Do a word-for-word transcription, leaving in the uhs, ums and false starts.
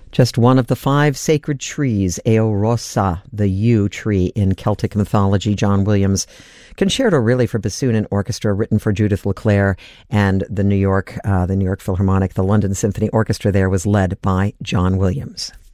Just one of the five sacred trees, Eorosa, the yew tree in Celtic mythology. John Williams. Concerto really for bassoon and orchestra, written for Judith LeClair and the New York, uh, the New York Philharmonic. The London Symphony Orchestra there was led by John Williams.